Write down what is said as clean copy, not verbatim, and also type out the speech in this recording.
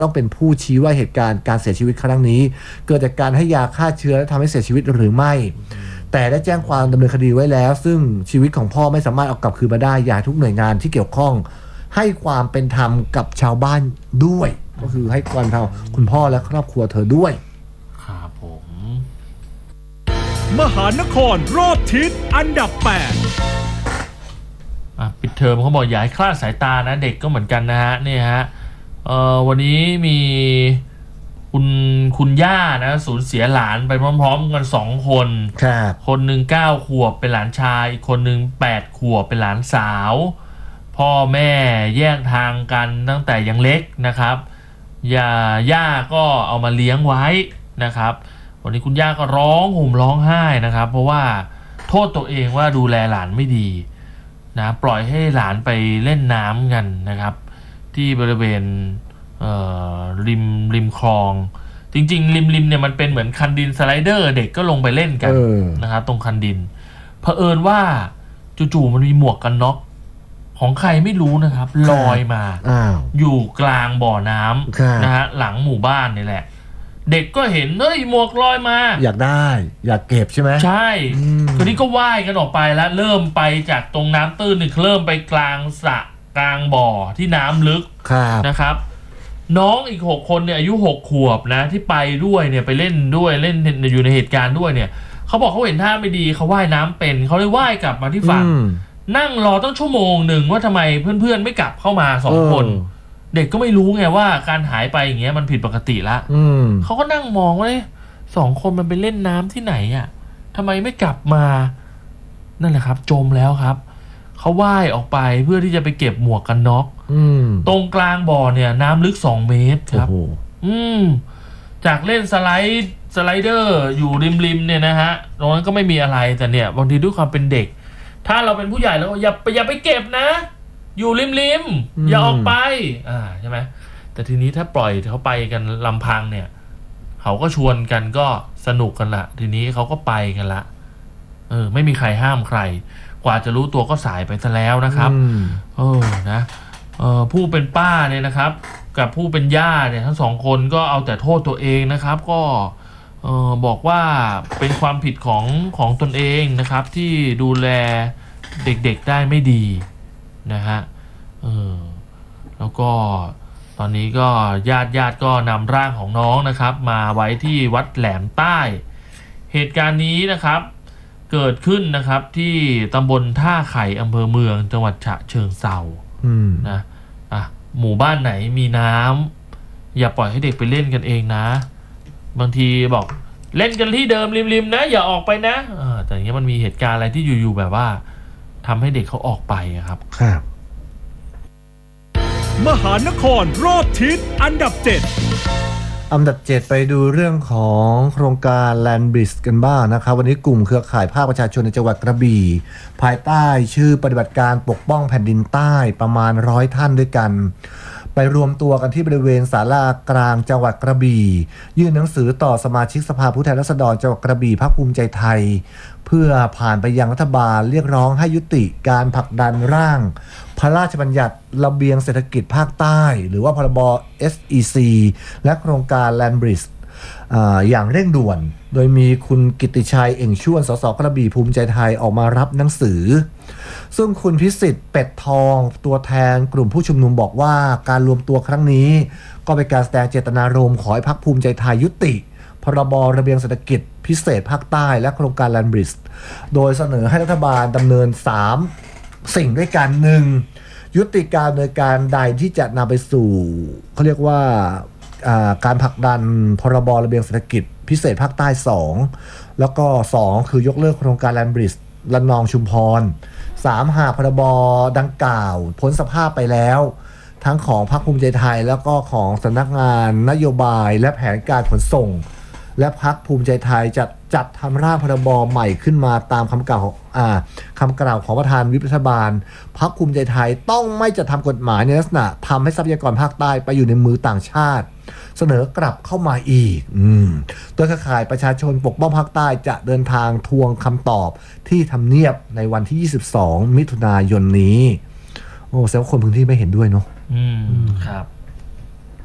ต้องเป็นผู้ชี้ว่าเหตุการณ์การเสียชีวิตครั้งนี้เกิดจากการให้ยาฆ่าเชื้อและทำให้เสียชีวิตหรือไม่แต่ได้แจ้งความดำเนินคดีไว้แล้วซึ่งชีวิตของพ่อไม่สามารถเอากลับคืนมาได้อยากทุกหน่วยงานที่เกี่ยวข้องให้ความเป็นธรรมกับชาวบ้านด้วยก็คือให้ความเป็นธรรมคุณพ่อและครอบครัวเธอด้วยครับผมมหานครรอบทิศอันดับ8 ปิดเทอมเขาบอกอย่าให้คลาดสายตานะเด็กก็เหมือนกันนะฮะนี่ฮะวันนี้มีคุณย่านะสูญเสียหลานไปพร้อมๆกัน2 คนคนหนึ่ง9 ขวบเป็นหลานชายอีกคนหนึ่ง8 ขวบเป็นหลานสาวพ่อแม่แยกทางกันตั้งแต่ยังเล็กนะครับย่าก็เอามาเลี้ยงไว้นะครับวันนี้คุณย่าก็ร้องห่มร้องไห้นะครับเพราะว่าโทษตัวเองว่าดูแลหลานไม่ดีนะปล่อยให้หลานไปเล่นน้ำกันนะครับที่บริเวณริมคลองจริงๆริมเนี่ยมันเป็นเหมือนคันดินสไลเดอร์เด็กก็ลงไปเล่นกันนะครับตรงคันดินเผอิญว่าจู่ๆมันมีหมวกกันน็อกของใครไม่รู้นะครับลอยมาอยู่กลางบ่อน้ำนะฮะหลังหมู่บ้านนี่แหละเด็กก็เห็นเฮ้ยหมวกลอยมาอยากได้อยากเก็บใช่ไหมใช่ทีนี้ก็ว่ายกันออกไปแล้วเริ่มไปจากตรงน้ำตื้นเริ่มไปกลางสระกลางบ่อที่น้ำลึกนะครับน้องอีก6 คนเนี่ยอายุ6 ขวบนะที่ไปด้วยเนี่ยไปเล่นด้วยเล่นอยู่ในเหตุการณ์ด้วยเนี่ยเขาบอกเขาเห็นท่าไม่ดีเขาว่ายน้ำเป็นเขาเลยว่ายกลับมาที่ฝั่งนั่งรอตั้ง1 ชั่วโมงว่าทำไมเพื่อนๆไม่กลับเข้ามา2 คนเด็กก็ไม่รู้ไงว่าการหายไปอย่างเงี้ยมันผิดปกติละเขาก็นั่งมองว่า2 คนมันไปเล่นน้ำที่ไหนอ่ะทำไมไม่กลับมานั่นแหละครับจมแล้วครับเขาว่ายออกไปเพื่อที่จะไปเก็บหมวกกันน็อกตรงกลางบ่อเนี่ยน้ำลึก2 เมตรครับจากเล่นสไลเดอร์อยู่ริมเนี่ยนะฮะตรงนั้นก็ไม่มีอะไรแต่เนี่ยบางทีด้วยความเป็นเด็กถ้าเราเป็นผู้ใหญ่แล้วอย่าไปเก็บนะอยู่ริมอย่าออกไปใช่ไหมแต่ทีนี้ถ้าปล่อยเขาไปกันลำพังเนี่ยเขาก็ชวนกันก็สนุกกันละทีนี้เขาก็ไปกันละไม่มีใครห้ามใครกว่าจะรู้ตัวก็สายไปซะแล้วนะครับนะผู้เป็นป้าเนี่ยนะครับกับผู้เป็นย่าเนี่ยทั้ง2 คนก็เอาแต่โทษตัวเองนะครับก็บอกว่าเป็นความผิดของตนเองนะครับที่ดูแลเด็กๆได้ไม่ดีนะฮะแล้วก็ตอนนี้ก็ญาติก็นำร่างของน้องนะครับมาไว้ที่วัดแหลมใต้เหตุการณ์นี้นะครับเกิดขึ้นนะครับที่ตำบลท่าไข่อำเภอเมืองจังหวัดฉะเชิงเทรานะหมู่บ้านไหนมีน้ำอย่าปล่อยให้เด็กไปเล่นกันเองนะบางทีบอกเล่นกันที่เดิมริมนะอย่าออกไปนะแต่อย่างเงี้ยมันมีเหตุการณ์อะไรที่อยู่ๆแบบว่าทำให้เด็กเขาออกไปครับมหานครรอบทิศอันดับ7 ไปดูเรื่องของโครงการ Land Bridge กันบ้างนะครับวันนี้กลุ่มเครือข่ายภาคประชาชนในจังหวัดกระบี่ภายใต้ชื่อปฏิบัติการปกป้องแผ่นดินใต้ประมาณ100 ท่านด้วยกันไปรวมตัวกันที่บริเวณศาลากลางจังหวัดกระบี่ยื่นหนังสือต่อสมาชิกสภาผู้แทนราษฎรจังหวัดกระบี่พรรคภูมิใจไทยเพื่อผ่านไปยังรัฐบาลเรียกร้องให้ยุติการผลักดันร่างพระราชบัญญัติระเบียงเศรษฐกิจภาคใต้หรือว่าพรบ SEC และโครงการ Land Bridge อย่างเร่งด่วนโดยมีคุณกิตติชัยเอ่งชวนสสกระบี่ภูมิใจไทยออกมารับหนังสือซึ่งคุณพิสิทธิ์เป็ดทองตัวแทนกลุ่มผู้ชุมนุมบอกว่าการรวมตัวครั้งนี้ก็เป็นการแสดงเจตนารมณ์ขอให้พรรคภูมิใจไทยยุติพรบระเบียงเศรษฐกิจพิเศษภาคใต้และโครงการ Land Bridge โดยเสนอให้รัฐบาลดำเนิน3 สิ่งด้วยกัน 1. ยุติการดำเนินการใดที่จะนำไปสู่เขาเรียกว่าการผลักดันพรบระเบียงเศรษฐกิจพิเศษภาคใต้2แล้วก็2คือยกเลิกโครงการ Land Bridge ระนองชุมพร 3. หากพรบดังกล่าวพ้นสภาพไปแล้วทั้งของพรรคภูมิใจไทยแล้วก็ของสำนักงานนโยบายและแผนการขนส่งและพรรคภูมิใจไทยจะจัดทำร่างพรบใหม่ขึ้นมาตามคำกล่าวของประธานวิปรัฐบาลพรรคภูมิใจไทยต้องไม่จะทำกฎหมายในลักษณะทำให้ทรัพยากรภาคใต้ไปอยู่ในมือต่างชาติเสนอกลับเข้ามาอีกโดยเครือข่ายประชาชนปกป้องภาคใต้จะเดินทางทวงคำตอบที่ทำเนียบในวันที่22 มิถุนายนนี้โอ้แสดงว่าคนพื้นที่ไม่เห็นด้วยเนาะครับ